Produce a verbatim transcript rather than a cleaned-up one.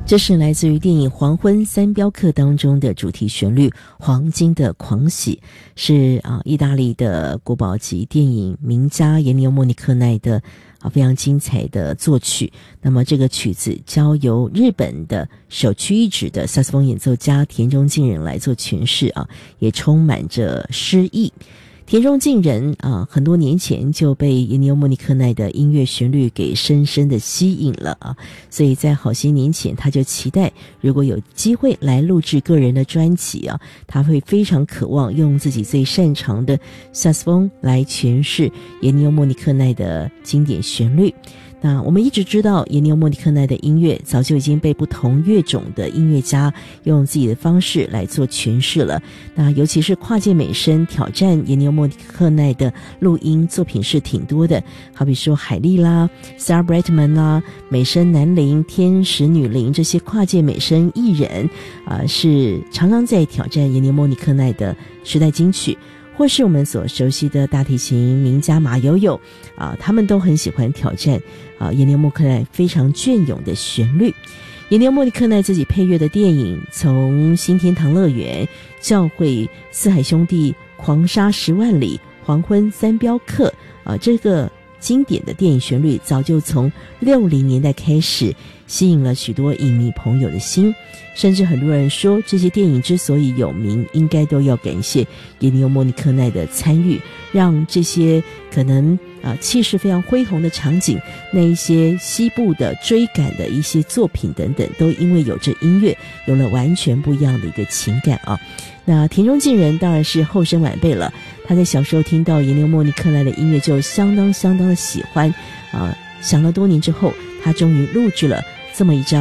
这是来自于电影《黄昏三镖客》当中的主题旋律《黄金的狂喜》，是啊意大利的国宝级电影名家严尼欧·莫尼克奈的啊非常精彩的作曲。那么这个曲子交由日本的首屈一指的萨克斯风演奏家田中敬人来做诠释啊，也充满着诗意。田中敬人啊，很多年前就被严尼欧·莫尼克奈的音乐旋律给深深的吸引了啊，所以在好些年前他就期待如果有机会来录制个人的专辑啊，他会非常渴望用自己最擅长的萨克斯风来诠释严尼欧·莫尼克奈的经典旋律。那我们一直知道严尼欧·莫尼克奈的音乐早就已经被不同乐种的音乐家用自己的方式来做诠释了。那尤其是跨界美声挑战严尼欧·莫尼克奈的录音作品是挺多的，好比说海莉啦、Sarah Brightman 啦、美声男伶、天使女伶这些跨界美声艺人啊、呃，是常常在挑战严尼欧·莫尼克奈的时代金曲。或是我们所熟悉的大提琴名家马友友啊，他们都很喜欢挑战啊严尼欧·莫尼克奈非常隽永的旋律。严尼欧·莫尼克奈自己配乐的电影，从新天堂乐园、教会、四海兄弟、狂沙十万里、黄昏三镖客啊，这个经典的电影旋律早就从六零年代开始吸引了许多影迷朋友的心，甚至很多人说这些电影之所以有名，应该都要感谢严尼欧·莫尼克奈的参与，让这些可能啊气势非常恢宏的场景，那一些西部的追赶的一些作品等等，都因为有这音乐有了完全不一样的一个情感啊。那田中敬人当然是后生晚辈了，他在小时候听到严尼欧·莫尼克奈的音乐就相当相当的喜欢啊，想了多年之后，他终于录制了这么一张